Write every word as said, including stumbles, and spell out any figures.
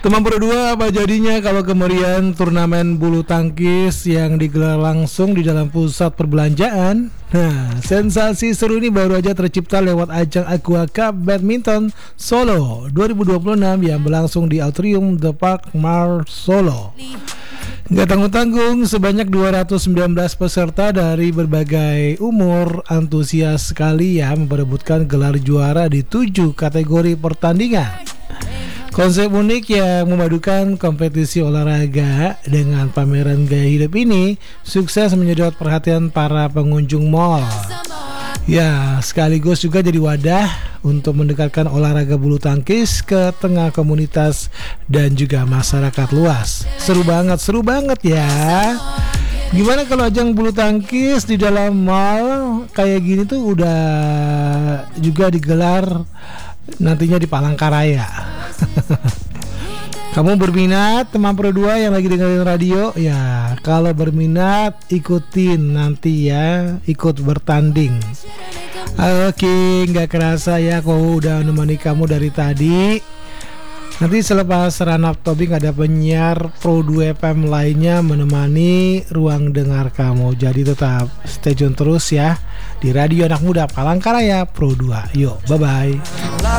Teman Pro dua, apa jadinya kalau kemeriahan turnamen bulu tangkis yang digelar langsung di dalam pusat perbelanjaan? Nah, sensasi seru ini baru aja tercipta lewat ajang Aqua Cup Badminton Solo dua ribu dua puluh enam yang berlangsung di Atrium The Park Mar Solo. Nggak tanggung-tanggung, sebanyak dua ratus sembilan belas peserta dari berbagai umur antusias sekali ya memperebutkan gelar juara di tujuh kategori pertandingan. Konsep unik yang memadukan kompetisi olahraga dengan pameran gaya hidup ini sukses menyedot perhatian para pengunjung mall. Ya, sekaligus juga jadi wadah untuk mendekatkan olahraga bulu tangkis ke tengah komunitas dan juga masyarakat luas. Seru banget, seru banget ya. Gimana kalau ajang bulu tangkis di dalam mall kayak gini tuh udah juga digelar nantinya di Palangkaraya. Kamu berminat teman Pro dua yang lagi dengerin radio? Ya, kalau berminat ikutin nanti ya, ikut bertanding. Oke, nggak kerasa ya aku udah nemani kamu dari tadi. Nanti selepas run up tobing ada penyiar Pro dua F M lainnya menemani ruang dengar kamu. Jadi tetap stay tune terus ya di Radio Anak Muda Palangkaraya Pro dua. Yuk, bye-bye.